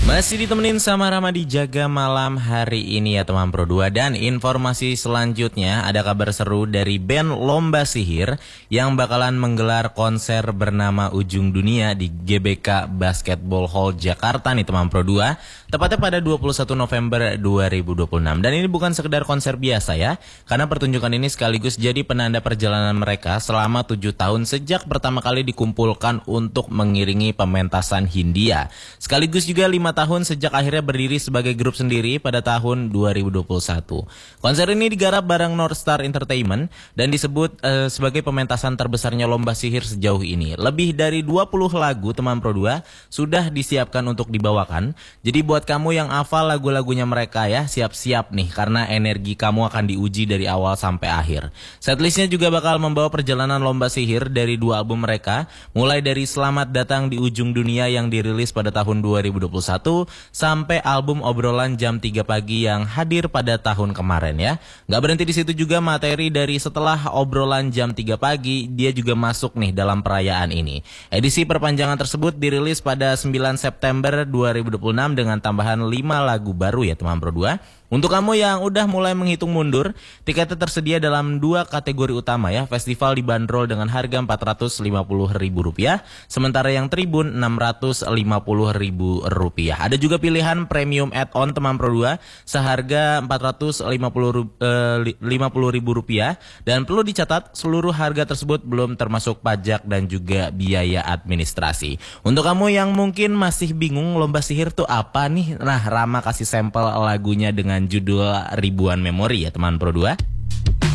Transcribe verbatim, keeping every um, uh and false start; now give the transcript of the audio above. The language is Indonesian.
Masih ditemenin sama Rama di Jaga Malam hari ini ya teman Pro dua. Dan informasi selanjutnya ada kabar seru dari band Lomba Sihir yang bakalan menggelar konser bernama Ujung Dunia di G B K Basketball Hall Jakarta nih teman Pro dua. Tepatnya pada dua puluh satu November dua ribu dua puluh enam. Dan ini bukan sekedar konser biasa ya, karena pertunjukan ini sekaligus jadi penanda perjalanan mereka selama tujuh tahun sejak pertama kali dikumpulkan untuk mengiringi pementasan Hindia. Sekaligus juga lima tahun sejak akhirnya berdiri sebagai grup sendiri pada tahun dua ribu dua puluh satu. Konser ini digarap bareng North Star Entertainment dan disebut uh, sebagai pementasan terbesarnya Lomba Sihir sejauh ini. Lebih dari dua puluh lagu teman Pro dua sudah disiapkan untuk dibawakan. Jadi buat kamu yang hafal lagu-lagunya mereka ya, siap-siap nih karena energi kamu akan diuji dari awal sampai akhir. Setlistnya juga bakal membawa perjalanan Lomba Sihir dari dua album mereka, mulai dari Selamat Datang di Ujung Dunia yang dirilis pada tahun dua ribu dua puluh satu sampai album Obrolan Jam tiga Pagi yang hadir pada tahun kemarin ya. Gak berhenti di situ juga, materi dari setelah Obrolan Jam tiga Pagi dia juga masuk nih dalam perayaan ini. Edisi perpanjangan tersebut dirilis pada sembilan September dua ribu dua puluh enam dengan tambahan lima lagu baru ya teman Pro dua. Untuk kamu yang udah mulai menghitung mundur, tiketnya tersedia dalam dua kategori utama ya. Festival dibanderol dengan harga empat ratus lima puluh ribu rupiah, sementara yang Tribun enam ratus lima puluh ribu rupiah. Ada juga pilihan premium add-on teman Pro dua seharga empat ratus lima puluh ribu rupiah, dan perlu dicatat seluruh harga tersebut belum termasuk pajak dan juga biaya administrasi. Untuk kamu yang mungkin masih bingung Lomba Sihir tuh apa nih? Nah, Rama kasih sampel lagunya dengan judul Ribuan Memori ya teman Pro dua.